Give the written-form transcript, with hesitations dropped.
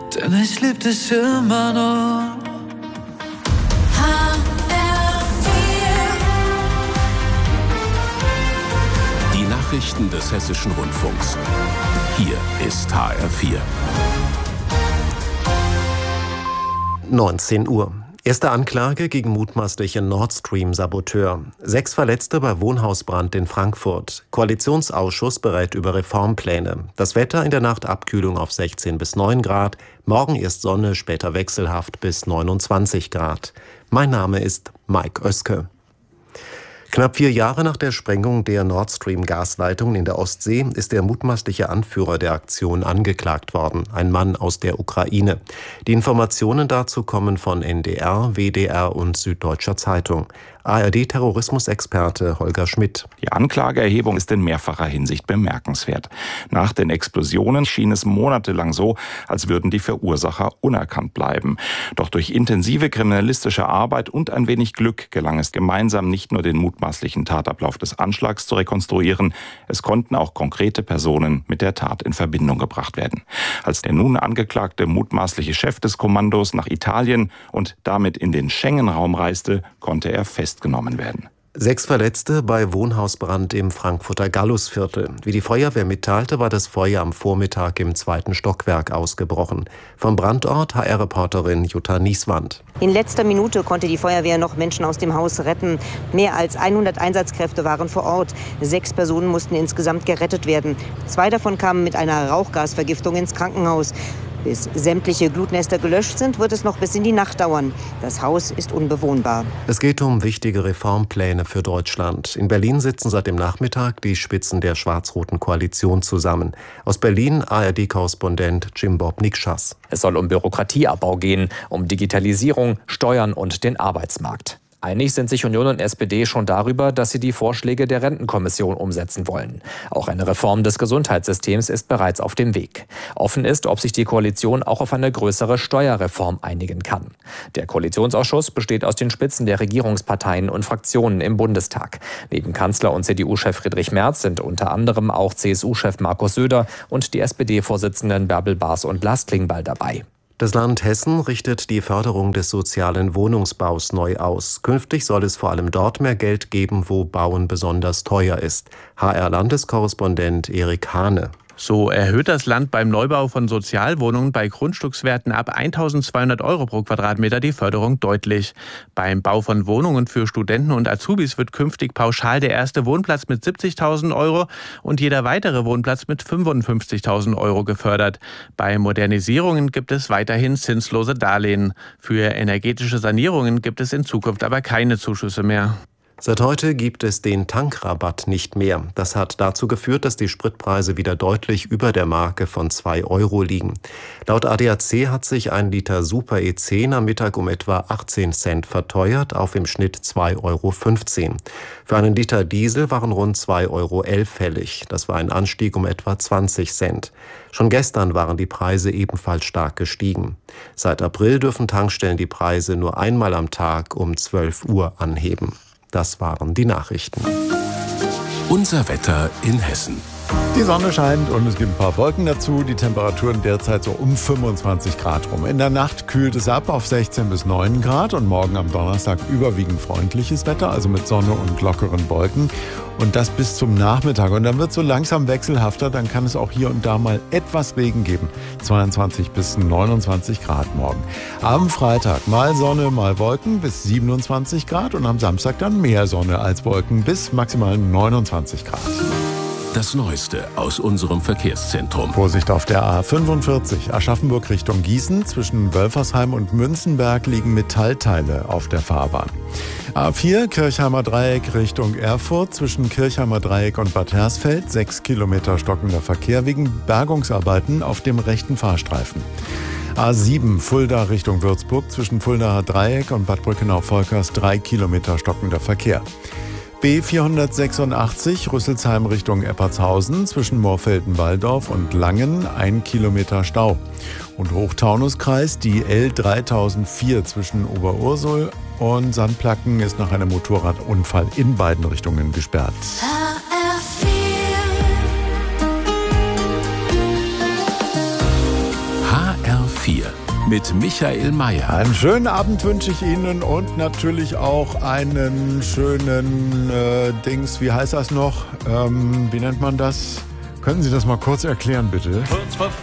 denn ich lieb dich immer noch. Die Nachrichten des Hessischen Rundfunks. Hier ist HR4. 19 Uhr. Erste Anklage gegen mutmaßlichen Nord Stream-Saboteur. 6 Verletzte bei Wohnhausbrand in Frankfurt. Koalitionsausschuss berät über Reformpläne. Das Wetter in der Nacht Abkühlung auf 16 bis 9 Grad. Morgen erst Sonne, später wechselhaft bis 29 Grad. Mein Name ist Mike Oeske. Knapp 4 Jahre nach der Sprengung der Nord Stream-Gasleitung in der Ostsee ist der mutmaßliche Anführer der Aktion angeklagt worden, ein Mann aus der Ukraine. Die Informationen dazu kommen von NDR, WDR und Süddeutscher Zeitung. ARD-Terrorismusexperte Holger Schmidt. Die Anklageerhebung ist in mehrfacher Hinsicht bemerkenswert. Nach den Explosionen schien es monatelang so, als würden die Verursacher unerkannt bleiben. Doch durch intensive kriminalistische Arbeit und ein wenig Glück gelang es gemeinsam nicht nur den mutmaßlichen Tatablauf des Anschlags zu rekonstruieren, es konnten auch konkrete Personen mit der Tat in Verbindung gebracht werden. Als der nun angeklagte mutmaßliche Chef des Kommandos nach Italien und damit in den Schengen-Raum reiste, konnte er festgenommen werden. 6 Verletzte bei Wohnhausbrand im Frankfurter Gallusviertel. Wie die Feuerwehr mitteilte, war das Feuer am Vormittag im 2. Stockwerk ausgebrochen. Vom Brandort HR-Reporterin Jutta Nieswand. In letzter Minute konnte die Feuerwehr noch Menschen aus dem Haus retten. Mehr als 100 Einsatzkräfte waren vor Ort. 6 Personen mussten insgesamt gerettet werden. 2 davon kamen mit einer Rauchgasvergiftung ins Krankenhaus. Bis sämtliche Glutnester gelöscht sind, wird es noch bis in die Nacht dauern. Das Haus ist unbewohnbar. Es geht um wichtige Reformpläne für Deutschland. In Berlin sitzen seit dem Nachmittag die Spitzen der schwarz-roten Koalition zusammen. Aus Berlin ARD-Korrespondent Jim-Bob Nikschas. Es soll um Bürokratieabbau gehen, um Digitalisierung, Steuern und den Arbeitsmarkt. Einig sind sich Union und SPD schon darüber, dass sie die Vorschläge der Rentenkommission umsetzen wollen. Auch eine Reform des Gesundheitssystems ist bereits auf dem Weg. Offen ist, ob sich die Koalition auch auf eine größere Steuerreform einigen kann. Der Koalitionsausschuss besteht aus den Spitzen der Regierungsparteien und Fraktionen im Bundestag. Neben Kanzler und CDU-Chef Friedrich Merz sind unter anderem auch CSU-Chef Markus Söder und die SPD-Vorsitzenden Bärbel Baas und Lars Klingbeil dabei. Das Land Hessen richtet die Förderung des sozialen Wohnungsbaus neu aus. Künftig soll es vor allem dort mehr Geld geben, wo Bauen besonders teuer ist. HR-Landeskorrespondent Erik Hane. So erhöht das Land beim Neubau von Sozialwohnungen bei Grundstückswerten ab 1.200 € pro Quadratmeter die Förderung deutlich. Beim Bau von Wohnungen für Studenten und Azubis wird künftig pauschal der erste Wohnplatz mit 70.000 € und jeder weitere Wohnplatz mit 55.000 € gefördert. Bei Modernisierungen gibt es weiterhin zinslose Darlehen. Für energetische Sanierungen gibt es in Zukunft aber keine Zuschüsse mehr. Seit heute gibt es den Tankrabatt nicht mehr. Das hat dazu geführt, dass die Spritpreise wieder deutlich über der Marke von 2 € liegen. Laut ADAC hat sich ein Liter Super E10 am Mittag um etwa 18 Cent verteuert, auf im Schnitt 2,15 €. Für einen Liter Diesel waren rund 2,11 € fällig. Das war ein Anstieg um etwa 20 Cent. Schon gestern waren die Preise ebenfalls stark gestiegen. Seit April dürfen Tankstellen die Preise nur einmal am Tag um 12 Uhr anheben. Das waren die Nachrichten. Unser Wetter in Hessen. Die Sonne scheint und es gibt ein paar Wolken dazu. Die Temperaturen derzeit so um 25 Grad rum. In der Nacht kühlt es ab auf 16 bis 9 Grad und morgen am Donnerstag überwiegend freundliches Wetter, also mit Sonne und lockeren Wolken. Und das bis zum Nachmittag. Und dann wird es so langsam wechselhafter. Dann kann es auch hier und da mal etwas Regen geben. 22 bis 29 Grad morgen. Am Freitag mal Sonne, mal Wolken bis 27 Grad. Und am Samstag dann mehr Sonne als Wolken bis maximal 29 Grad. Das Neueste aus unserem Verkehrszentrum. Vorsicht auf der A45 Aschaffenburg Richtung Gießen. Zwischen Wölfersheim und Münzenberg liegen Metallteile auf der Fahrbahn. A4 Kirchheimer Dreieck Richtung Erfurt. Zwischen Kirchheimer Dreieck und Bad Hersfeld 6 Kilometer stockender Verkehr wegen Bergungsarbeiten auf dem rechten Fahrstreifen. A7 Fulda Richtung Würzburg. Zwischen Fuldaer Dreieck und Bad Brückenau-Volkers 3 Kilometer stockender Verkehr. B486 Rüsselsheim Richtung Eppertshausen zwischen Moorfelden-Walldorf und Langen 1 Kilometer Stau. Und Hochtaunuskreis die L3004 zwischen Oberursel und Sandplacken ist nach einem Motorradunfall in beiden Richtungen gesperrt. HR4 4 mit Michael Mayer. Einen schönen Abend wünsche ich Ihnen und natürlich auch einen schönen Dings, wie heißt das noch? Wie nennt man das? Können Sie das mal kurz erklären, bitte?